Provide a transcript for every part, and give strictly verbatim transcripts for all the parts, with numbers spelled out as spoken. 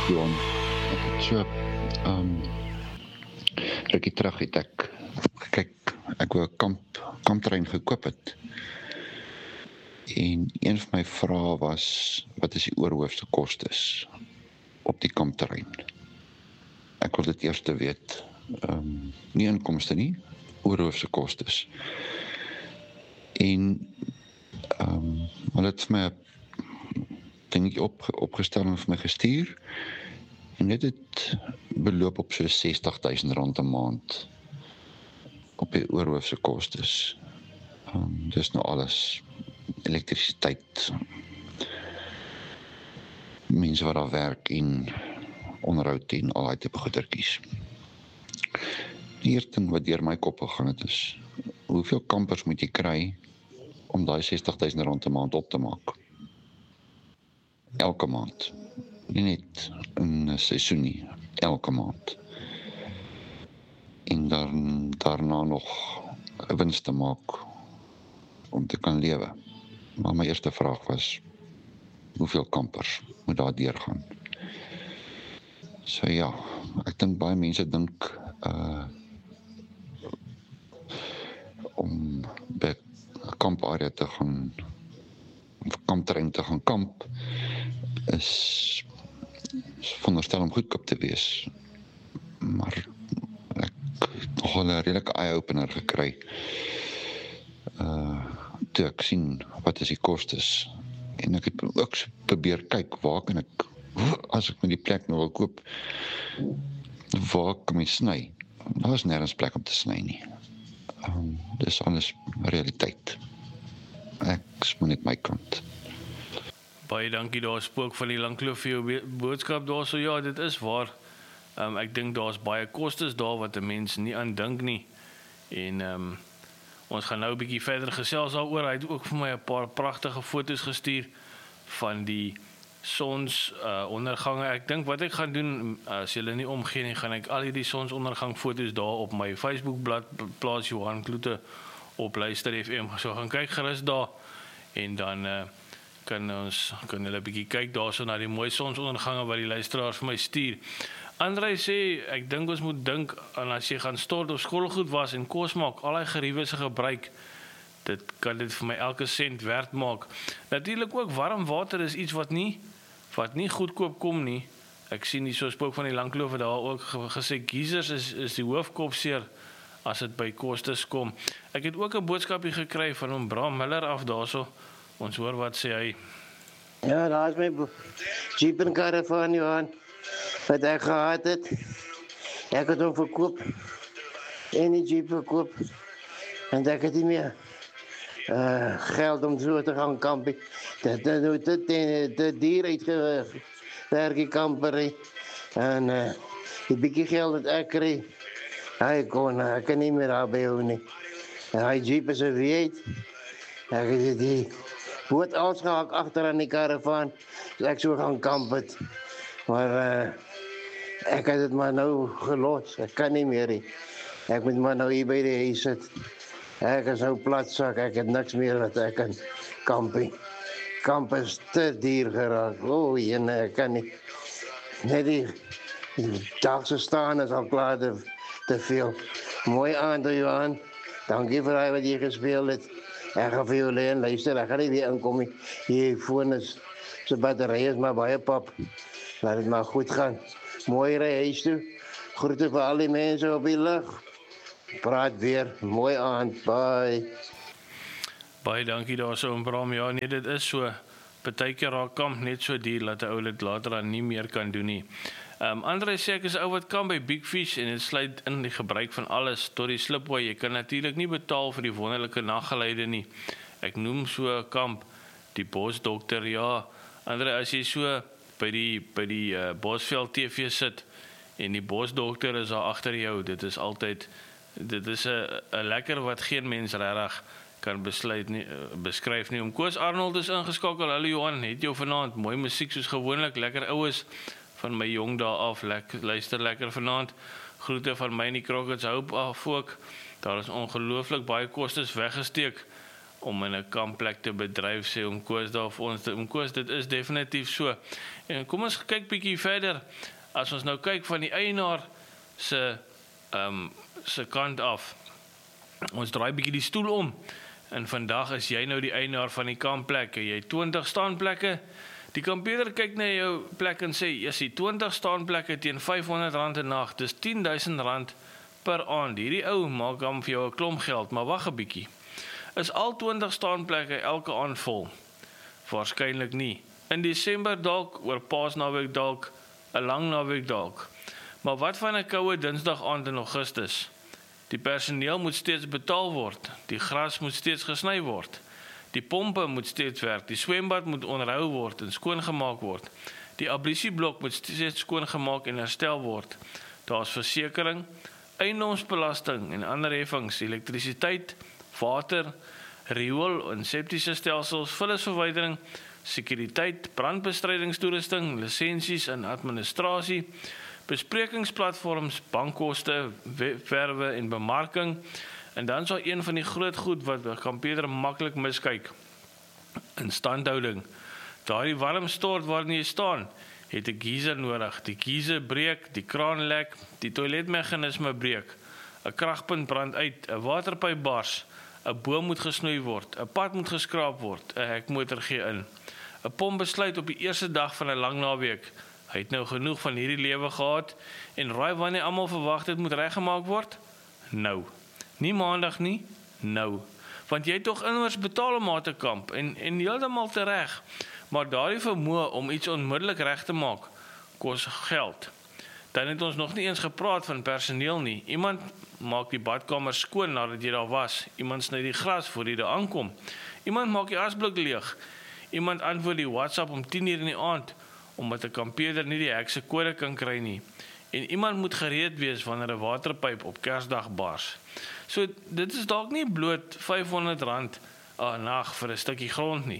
Johan, ek het so, um, rukkie terug het ek, kyk, ek wou 'n kamp, kampterrein gekoop het. En een van my vrae was, wat is die oorhoofse kostes op die kampterrein? Ek wil dit eers te weet, um, nie inkomste nie, oorhoofse kostes. En, um, hulle het vir my 'n dingetjie op, opgestel en vir my gestuur, en dit het beloop op so sestig duisend rand 'n maand op die oorhoofse kostes. Um, dis nou alles, elektrisiteit, mense wat daar werk en onderhoud en al die tipe goedertjies. Die eerste ding wat deur my kop gegaan het is, hoeveel kampers moet jy kry om daai sestig duisend rand 'n maand op te maak? Elke maand. Nie net in 'n seisoen nie, elke maand. En dan daarna nog 'n wins te maak om te kan lewe. Maar my eerste vraag was, hoeveel kampers moet daar deurgaan? So ja, ek dink baie mense dink uh, om by 'n kamparea te gaan, of kampterrein te gaan kamp, is, is veronderstel om goedkoop te wees. Maar ek het nogal 'n redelike eye-opener gekry. Uh, toe ek sien wat is die kostes. En ek het ook probeer kyk, waar kan ek, as ek met die plek nou wil koop, waar kan ek sny? Daar is nergens plek om te sny nie. Um, dis alles realiteit. Ek sien net my kant. Baie dankie, daar spook van die Langkloof vir jou boodskap daar, so ja, dit is waar. Um, ek dink daar's baie kostes daar wat 'n mens nie aan dink nie. En um, ons gaan nou 'n bietjie verder gesels daaroor. Hy het ook vir my 'n paar pragtige foto's gestuur van die sons uh, ondergange. Ek dink wat ek gaan doen, as julle nie omgee nie, gaan ek al hierdie sonsondergang foto's daar op my Facebookblad plaas, Johan Kloete op Luister F M. So gaan kyk gerus daar en dan uh, kan ons kan hulle 'n bietjie kyk daarso na die mooi sonsondergange wat die luisteraars vir my stuur. Andrei sê, ek dink ons moet dink aan as jy gaan stort of skoolgoed was en kos maak, al die geriewe se gebruik, dit kan dit vir my elke sent werd maak. Natuurlik ook warm water is iets wat nie wat nie goedkoop kom nie. Ek sien nie so spook van die Langkloof het daar ook gesê geysers is is die hoofkopseer as dit by kostes kom. Ek het ook 'n boodskapie gekry van hom Bram Miller af daarso. Ons hoor wat sê hy. Ja, daar is my Jeep en Caravan, Johan, wat ek gehad het. Ek het hom verkoop, en die Jeep verkoop, en ek het nie meer uh, geld om zo te gaan kampen. Dat is te, te dier uitgewerkt, die kamper. En uh, die beetje geld dat ik kreeg, hij kon, ik kan niet meer aanbouwen. Nie. En hij Jeep is een weet. Ik heb die boot uitgehaald achter aan die Caravan, dus ik zou gaan kampen. Maar uh, ik heb het maar nou gelost, ik kan niet meer. Ik moet maar nou hier bij de huis zitten. Ik is nou platzak, ik heb niks meer wat ik kan kampen. Kampen is te duur geraakt. Oh, je nee, ik kan niet. Net die, die dagse staan is al klaar te, te veel. Mooi aan, Johan. Dank je voor wat je gespeeld hebt. Ik ga voor jou leren, luister, ik ga niet weer inkomen. Je phone is, zijn batterij is maar bij pap. Laat het maar goed gaan. Mooi reis toe. Groeten voor al die mensen op die lucht. Praat weer. Mooi aan. Bye. Baie dankie daarso en Bram. Ja, nee, dit is so. Partykeer raak kamp net so duur dat 'n ou dit later dan nie meer kan doen nie. Um, Andrei sê ek is 'n ou wat kamp by Big Fish en dit sluit in die gebruik van alles tot die slipboy. Jy kan natuurlik nie betaal vir die wonderlike naggeleide nie. Ek noem so 'n kamp die Bosdokter. Ja, Andrei, as jy so by die by die uh, Bosveld T V sit en die Bosdokter is daar agter jou, dit is altyd dit is 'n 'n lekker wat geen mens regtig kan besluit nie, beskryf nie. Om Koos Arnold is ingeskakel. Hallo Johan, het jou vanaand mooi musiek soos gewoonlik, lekker oues van my jong dae af, lekker, luister lekker vanaand. Groete van my en die Crockets Hope af ook. Daar is ongelooflik baie kostes weggesteek om in 'n kampplek te bedryf, sê om Koos daar vir ons, om Koos, dit is definitief so. En kom ons kyk bietjie verder, as ons nou kyk van die eienaar se, um, se kant af, ons draai bietjie die stoel om, en vandag is jy nou die eienaar van die kampplekke, jy twintig staanplekke, die kampeerder kyk na jou plek en sê, is die twintig staanplekke teen vyfhonderd rand 'n nag, dis tien duisend rand per aand, hierdie ou maak dan vir jou 'n klomp geld, maar wag 'n bietjie, is al twintig staanplekke elke aand vol? Waarskynlik nie. In Desember dalk, oor Paasnaweek dalk, 'n lang naweek dalk. Maar wat van 'n koue Dinsdag aand in Augustus? Die personeel moet steeds betaal word, die gras moet steeds gesny word, die pompe moet steeds werk, die swembad moet onderhou word en skoongemaak word, die ablusieblok moet steeds skoongemaak en herstel word, daar is versekering, eiendomsbelasting en ander heffings, elektrisiteit, water, riool en septiese stelsels, vullisverwydering, sekuriteit, brandbestrydingstoerusting, lisensies en administrasie, besprekingsplatforms, bankkoste, webwerwe en bemarking, en dan is daar een van die groot goed wat 'n kampeerder maklik miskyk, instandhouding. Daardie warm stort waarin jy staan, het 'n geyser nodig, die geyser breek, die kraan lek, die toiletmeganisme breek, 'n kragpunt brand uit, 'n waterpyp bars, 'n boom moet gesnoei word, 'n pad moet geskraap word, 'n hekmotor gee in. 'n Pomp besluit op die eerste dag van 'n lang naweek, hy het nou genoeg van hierdie lewe gehad, en raai wanneer almal verwag dit moet reggemaak word? Nou. Nie maandag nie, nou. Want jy het tog inwers betaal om maar te kamp, en, en heeltemal tereg, maar daardie vermoë om iets onmiddellik reg te maak, kos geld. Dan het ons nog nie eens gepraat van personeel nie. Iemand maak die badkamer skoon nadat jy daar was. Iemand sny die gras voor jy daar aankom. Iemand maak die asblik leeg. Iemand antwoord die WhatsApp om tien uur in die aand, omdat 'n kampeerder nie die hekse kode kan kry nie. En iemand moet gereed wees wanneer 'n waterpyp op Kersdag bars. So dit is dalk nie bloot vyfhonderd rand 'n nag vir 'n stukkie grond nie.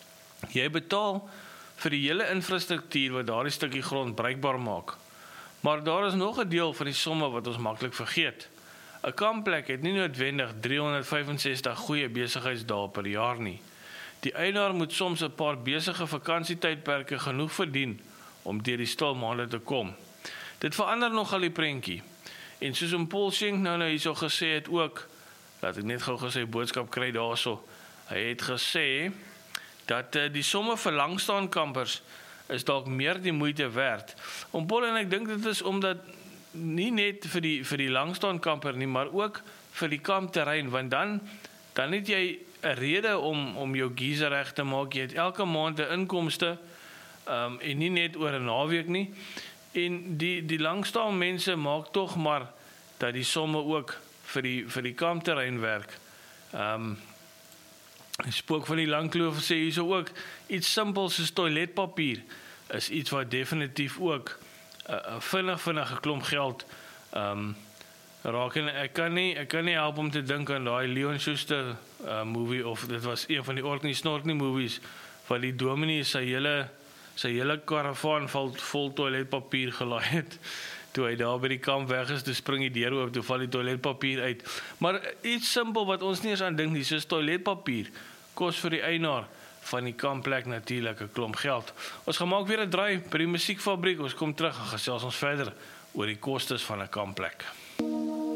Jy betaal vir die hele infrastruktuur wat daardie stukkie grond bruikbaar maak. Maar daar is nog 'n deel van die somme wat ons maklik vergeet. 'n Kampplek het nie noodwendig driehonderdvyfensestig goeie besigheidsdae per jaar nie. Die eienaar moet soms 'n paar besige vakansietydperke genoeg verdien om deur die stil maande te kom. Dit verander nogal die prentjie. En soos om Paul Schenk nou nou hierso gesê het ook, laat ek net gou gesê boodskap kry daarso. Hy het gesê dat uh, die somme vir langstaankampers is dalk meer die moeite werd. Om Paul, en ek dink dit is omdat nie net vir die vir die langstaankamper nie, maar ook vir die kampterrein, want dan dan het jy 'n rede om om jou geyser reg te maak. Jy het elke maand 'n inkomste, um, en nie net oor 'n naweek nie. En die die langstaan mense maak tog maar dat die somme ook vir die vir die kampterrein werk. Ehm um, Spook van die Langkloof sê hierso ook iets simpels soos toiletpapier is iets wat definitief ook 'n uh, vinnig vinnige klomp geld ehm um, raak. En ek kan nie ek kan nie help om te dink aan daai Leon Schuster uh, movie, of dit was een van die Orkney Snorkney movies, waar die dominee sy hele sy hele karavaan vol, vol toiletpapier gelaai het. Toe hy daar by die kamp weg is, toe spring die deur oop, toe val die toiletpapier uit. Maar iets simpel wat ons nie eens aan dink nie, soos toiletpapier, kos vir die eienaar van die kampplek natuurlik 'n klomp geld. Ons gaan maak weer 'n draai by die musiekfabriek. Ons kom terug en gesels ons verder oor die kostes van 'n kampplek.